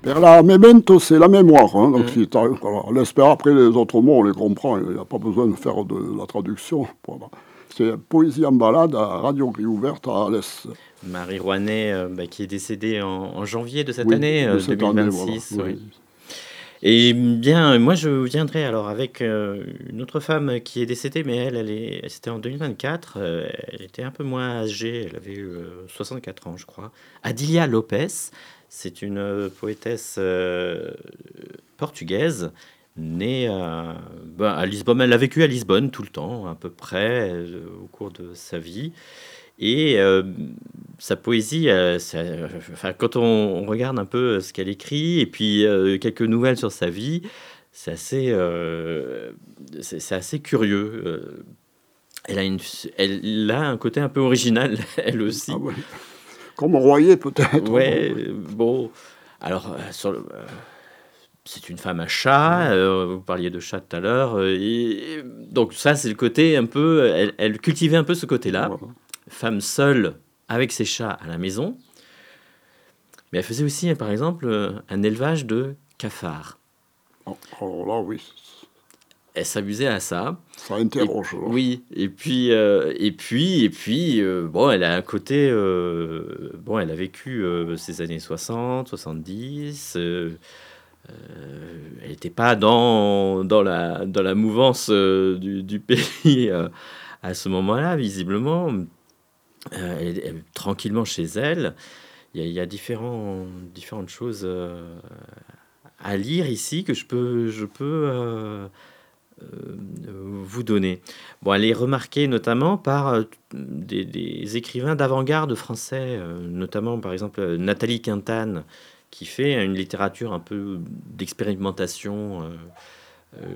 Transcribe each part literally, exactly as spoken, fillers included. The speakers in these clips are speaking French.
Et la memento, c'est la mémoire. Hein, donc, Mm. voilà. On espère après les autres mots, on les comprend. Il n'y a pas besoin de faire de la traduction. Voilà. C'est Poésie en balade à Radio Grille Ouverte à Alès. Marie Rouanet, euh, bah, qui est décédée en, en janvier de cette Oui, année, de euh, cette année, voilà. deux mille vingt-six. Oui. Oui. Et bien, moi, je viendrai alors avec euh, une autre femme qui est décédée, mais elle, elle est, c'était en deux mille vingt-quatre. Euh, elle était un peu moins âgée, elle avait eu euh, soixante-quatre ans, je crois. Adilia Lopes, c'est une euh, poétesse euh, portugaise, née à, ben, à Lisbonne. Elle a vécu à Lisbonne tout le temps, à peu près, euh, au cours de sa vie. Et euh, sa poésie, euh, ça- enfin, quand on, on regarde un peu ce qu'elle écrit, et puis euh, quelques nouvelles sur sa vie, c'est assez, euh, c'est, c'est assez curieux. Euh, Elle a, une, elle a un côté un peu original, elle Ah, aussi. ouais. Comme Royer, peut-être. Bon. Ouais, bon. Alors, euh, sur le- euh, c'est une femme à chat, euh, vous parliez de chat tout à l'heure, euh, et, et donc ça, c'est le côté un peu, elle, elle cultivait un peu ce côté-là, Voilà. femme seule avec ses chats à la maison, mais elle faisait aussi, par exemple, euh, un élevage de cafards. Oh, alors là, oui, Elle s'amusait à ça. ça Et interroge. Là. oui, et puis, euh, et puis, et puis, euh, bon, elle a un côté, euh, bon, elle a vécu euh, ces années soixante, soixante-dix. Euh, euh, elle n'était pas dans, dans la, dans la mouvance euh, du, du pays euh, à ce moment-là, visiblement. Euh, elle, elle- tranquillement chez elle. Il y a, il y a différents, différentes choses euh, à lire ici que je peux, je peux euh, euh, vous donner. Bon, elle est remarquée notamment par euh, des, des écrivains d'avant-garde français, euh, notamment par exemple euh, Nathalie Quintane, qui fait une littérature un peu d'expérimentation. euh, euh,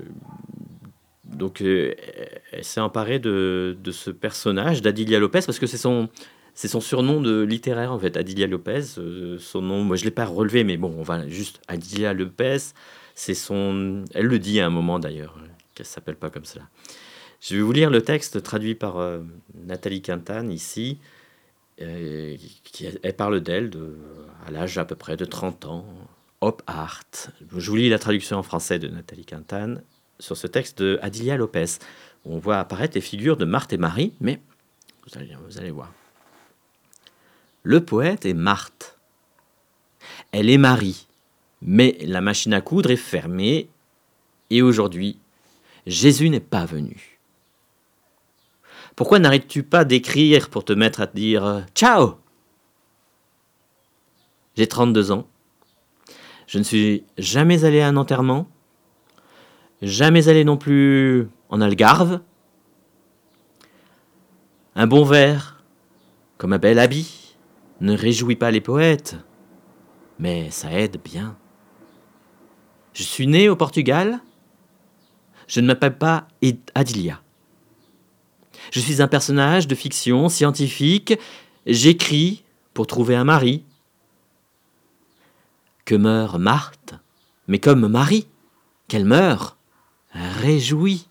donc, euh, elle s'est emparée de, de ce personnage d'Adilia Lopez parce que c'est son, c'est son surnom de littéraire en fait, Adilia Lopez. Euh, son nom, moi je l'ai pas relevé, mais bon, on va juste Adilia Lopez. C'est son, elle le dit à un moment d'ailleurs, euh, qu'elle s'appelle pas comme cela. Je vais vous lire le texte traduit par euh, Nathalie Quintane ici. Euh, qui, elle parle d'elle de, à l'âge à peu près de trente ans. Hop Art. Je vous lis la traduction en français de Nathalie Quintane sur ce texte de Adilia Lopez. On voit apparaître les figures de Marthe et Marie, mais vous allez, vous allez voir. Le poète est Marthe. Elle est Marie, mais la machine à coudre est fermée et aujourd'hui, Jésus n'est pas venu. Pourquoi n'arrêtes-tu pas d'écrire pour te mettre à te dire euh, « Ciao !» J'ai trente-deux ans. Je ne suis jamais allé à un enterrement. Jamais allé non plus en Algarve. Un bon verre, comme un bel habit, ne réjouit pas les poètes, mais ça aide bien. Je suis né au Portugal. Je ne m'appelle pas Adilia. Je suis un personnage de fiction scientifique. J'écris pour trouver un mari. Que meurt Marthe, mais comme Marie, qu'elle meurt, réjouie.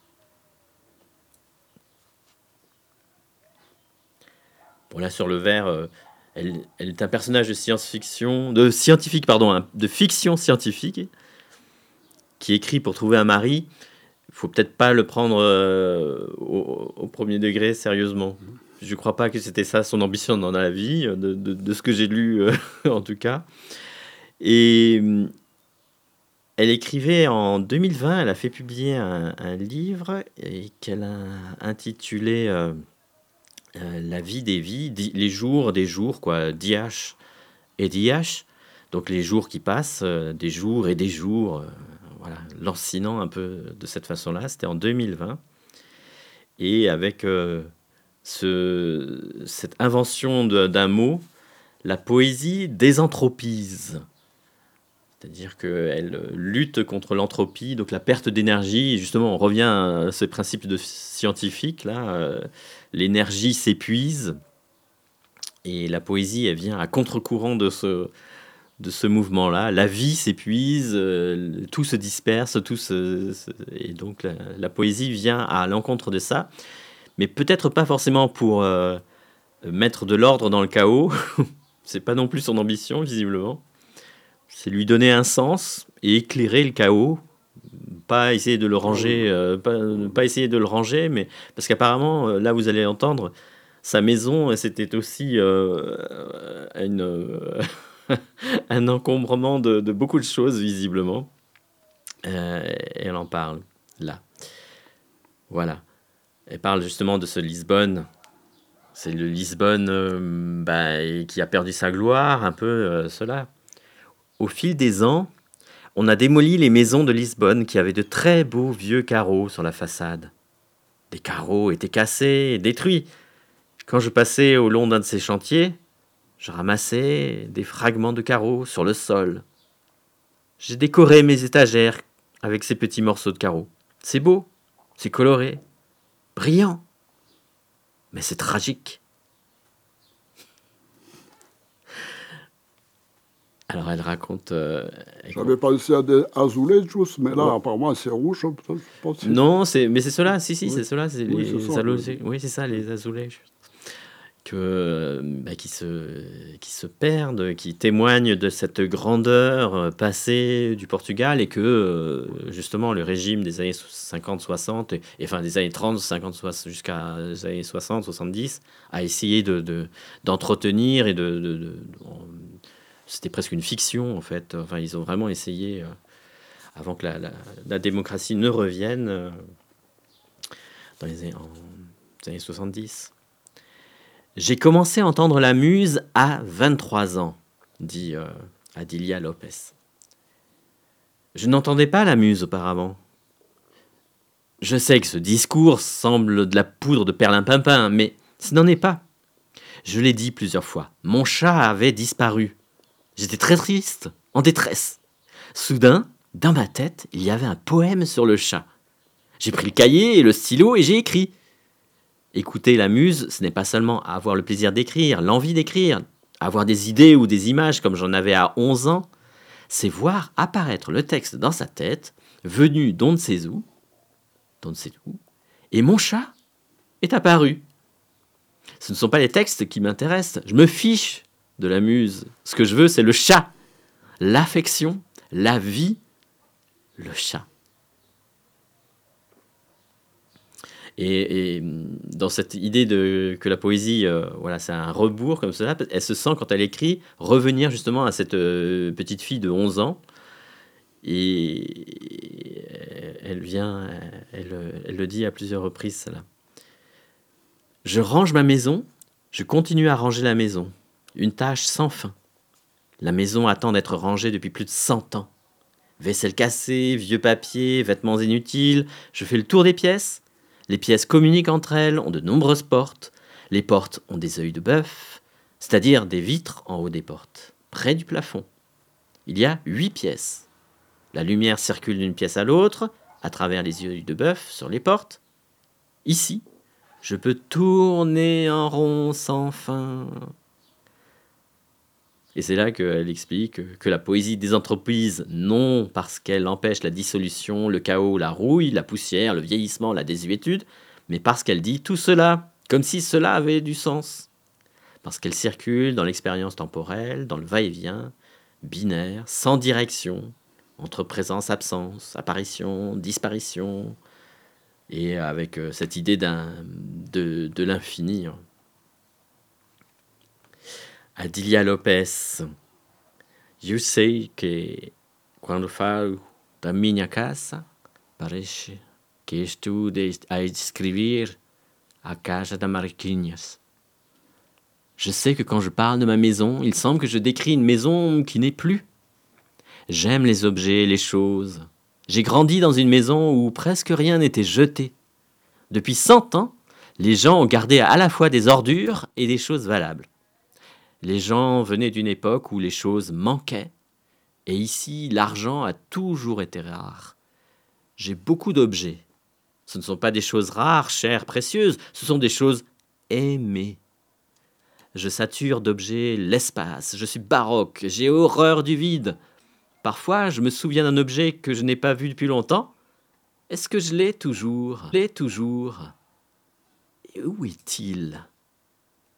Bon là sur le verre, euh, elle, elle est un personnage de science-fiction, de scientifique pardon, hein, de fiction scientifique, qui écrit pour trouver un mari. Il faut peut-être pas le prendre euh, au, au premier degré sérieusement. Je crois pas que c'était ça son ambition dans la vie, de, de, de ce que j'ai lu euh, en tout cas. Et elle écrivait en deux mille vingt, elle a fait publier un, un livre et qu'elle a intitulé euh, euh, La vie des vies, di- les jours des jours, quoi, D H et D H. Donc les jours qui passent, euh, des jours et des jours, euh, voilà, lancinant un peu de cette façon-là. C'était en deux mille vingt. Et avec euh, ce, cette invention de- d'un mot, la poésie désentropise. C'est-à-dire qu'elle lutte contre l'entropie, donc la perte d'énergie. Et justement, on revient à ce principe de scientifique, là. euh, l'énergie s'épuise. Et la poésie, elle vient à contre-courant de ce, de ce mouvement-là. La vie s'épuise, euh, tout se disperse, tout se, se- et donc la, la poésie vient à l'encontre de ça. Mais peut-être pas forcément pour euh, mettre de l'ordre dans le chaos. C'est pas non plus son ambition, visiblement. C'est lui donner un sens et éclairer le chaos. Pas essayer de le ranger, euh, pas, pas essayer de le ranger, mais parce qu'apparemment, euh, là vous allez entendre, sa maison, c'était aussi euh, une, euh, un encombrement de, de beaucoup de choses visiblement. Euh, et elle en parle là. Voilà. Elle parle justement de ce Lisbonne. C'est le Lisbonne euh, bah, qui a perdu sa gloire, un peu euh, cela. Au fil des ans, on a démoli les maisons de Lisbonne qui avaient de très beaux vieux carreaux sur la façade. Les carreaux étaient cassés et détruits. Quand je passais au long d'un de ces chantiers, je ramassais des fragments de carreaux sur le sol. J'ai décoré mes étagères avec ces petits morceaux de carreaux. C'est beau, c'est coloré, brillant, mais c'est tragique. Alors elle raconte... Euh, elle J'avais pensé à des azulejos, mais là, Ouais. apparemment, c'est rouge. Je pense que c'est- Non, c'est, mais c'est cela, si, si, Oui. c'est cela, c'est Oui, les c'est ça, azulejos. le- Oui, c'est ça, les azulejos. Que, bah, qui, se, qui se perdent, qui témoignent de cette grandeur euh, passée du Portugal et que, euh, justement, le régime des années cinquante soixante, et, et enfin des années trente, cinquante, soixante, jusqu'à les années soixante, soixante-dix, a essayé de, de, d'entretenir et de... de, de- en- c'était presque une fiction, en fait. Enfin, ils ont vraiment essayé, euh, avant que la, la, la démocratie ne revienne, euh, dans les années, en, les années soixante-dix. J'ai commencé à entendre la muse à vingt-trois ans, dit euh, Adilia Lopez. Je n'entendais pas la muse auparavant. Je sais que ce discours semble de la poudre de perlimpinpin, mais ce n'en est pas. Je l'ai dit plusieurs fois, mon chat avait disparu. J'étais très triste, en détresse. Soudain, dans ma tête, il y avait un poème sur le chat. J'ai pris le cahier et le stylo et j'ai écrit. Écouter la muse, ce n'est pas seulement avoir le plaisir d'écrire, l'envie d'écrire, avoir des idées ou des images comme j'en avais à onze ans, c'est voir apparaître le texte dans sa tête, venu d'on ne sait où, d'on ne sait où, et mon chat est apparu. Ce ne sont pas les textes qui m'intéressent, je me fiche de la muse. Ce que je veux, c'est le chat, l'affection, la vie, le chat. Et, et dans cette idée de, que la poésie, euh, voilà, c'est un rebours comme cela, elle se sent, quand elle écrit, revenir justement à cette euh, petite fille de onze ans. Et elle vient, elle, elle le dit à plusieurs reprises, cela. Je range ma maison, je continue à ranger la maison. Une tâche sans fin. La maison attend d'être rangée depuis plus de cent ans. Vaisselle cassée, vieux papier, vêtements inutiles, je fais le tour des pièces. Les pièces communiquent entre elles, ont de nombreuses portes. Les portes ont des œils de bœuf, c'est-à-dire des vitres en haut des portes, près du plafond. Il y a huit pièces. La lumière circule d'une pièce à l'autre, à travers les yeux de bœuf sur les portes. Ici, je peux tourner en rond sans fin. Et c'est là qu'elle explique que la poésie des entreprises, non parce qu'elle empêche la dissolution, le chaos, la rouille, la poussière, le vieillissement, la désuétude, mais parce qu'elle dit tout cela, comme si cela avait du sens. Parce qu'elle circule dans l'expérience temporelle, dans le va-et-vient, binaire, sans direction, entre présence-absence, apparition, disparition, et avec euh, cette idée d'un, de, de l'infini. Adilia Lopez, eu sei que quando falo da minha casa, parece que estou a escrever a casa da Marquinhos. Je sais que quand je parle de ma maison, il semble que je décris une maison qui n'est plus. J'aime les objets, les choses. J'ai grandi dans une maison où presque rien n'était jeté. Depuis cent ans, les gens ont gardé à la fois des ordures et des choses valables. Les gens venaient d'une époque où les choses manquaient, et ici, l'argent a toujours été rare. J'ai beaucoup d'objets. Ce ne sont pas des choses rares, chères, précieuses, ce sont des choses aimées. Je sature d'objets l'espace, je suis baroque, j'ai horreur du vide. Parfois, je me souviens d'un objet que je n'ai pas vu depuis longtemps. Est-ce que je l'ai toujours ? Je l'ai toujours. Et où est-il ?